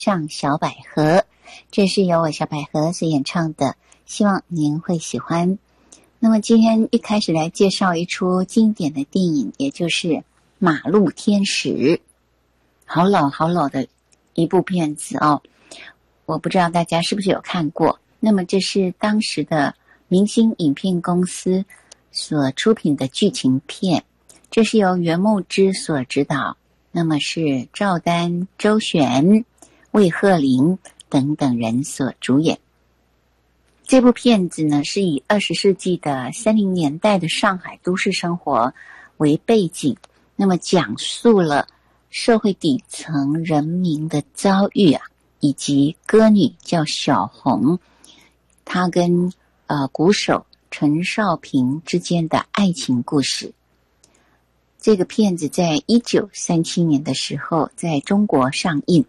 上小百合，这是由我小百合所演唱的，希望您会喜欢。那么今天一开始来介绍一出经典的电影，也就是《马路天使》，好老的一部片子哦，我不知道大家是不是有看过。那么这是当时的明星影片公司所出品的剧情片，这是由袁牧之所执导，那么是赵丹、周璇、魏鹤龄等等人所主演。这部片子呢，是以20世纪的30年代的上海都市生活为背景，那么讲述了社会底层人民的遭遇啊，以及歌女叫小红，她跟鼓手陈少平之间的爱情故事。这个片子在1937年的时候在中国上映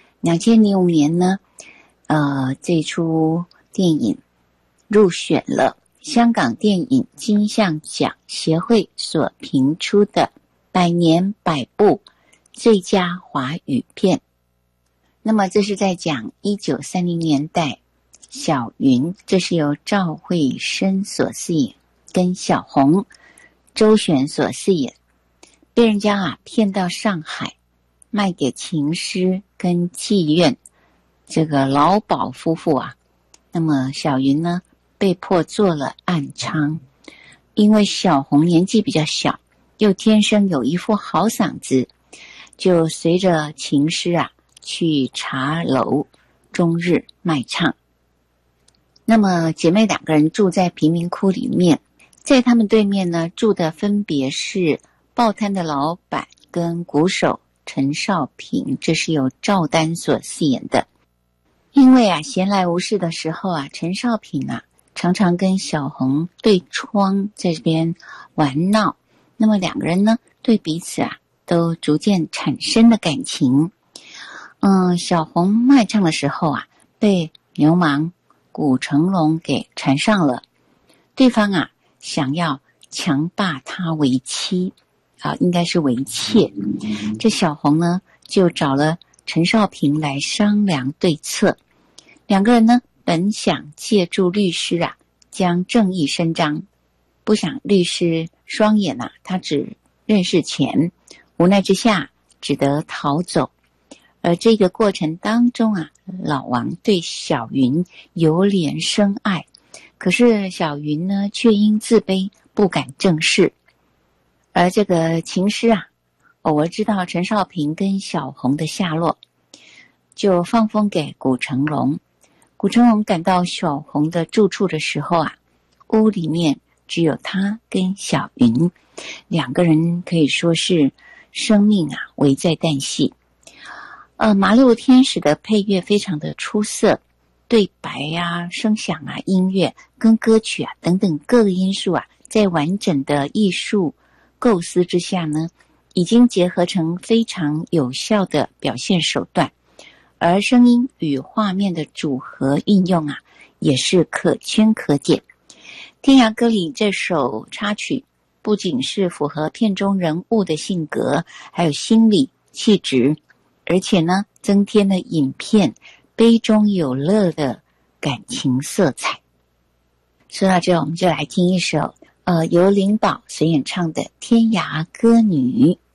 ，2005年呢，这出电影入选了香港电影金像奖协会所评出的100年100部最佳华语片。那么这是在讲1930年代小云，这是由赵慧生所饰演，跟小红、周璇所饰演，被人家骗到上海，卖给情师跟妓院这个老鸨夫妇啊。那么小云呢，被迫做了暗娼，因为小红年纪比较小，又天生有一副好嗓子，就随着情师去茶楼终日卖唱。那么姐妹2个人住在贫民窟里面，在他们对面呢住的分别是报摊的老板跟鼓手陈少平，这是由赵丹所饰演的。因为闲来无事的时候陈少平常常跟小红对窗在这边玩闹，那么2个人呢对彼此都逐渐产生了感情。小红卖唱的时候被流氓古成龙给缠上了，对方想要强霸她为妻应该是为妾。这小红呢就找了陈少平来商量对策。2个人呢本想借助律师将正义伸张，不想律师双眼他只认识钱，无奈之下只得逃走。而这个过程当中老王对小云有脸深爱，可是小云呢却因自卑不敢正视。而这个情师偶尔知道陈少平跟小红的下落，就放风给古成龙。古成龙赶到小红的住处的时候屋里面只有他跟小云，2个人可以说是生命危在旦夕。马路天使的配乐非常的出色，对白声响音乐跟歌曲等等各个因素在完整的艺术构思之下呢，已经结合成非常有效的表现手段，而声音与画面的组合应用也是可圈可点。天涯歌里这首插曲不仅是符合片中人物的性格还有心理气质，而且呢增添了影片悲中有乐的感情色彩。说到这，我们就来听一首由林宝所演唱的《天涯歌女》。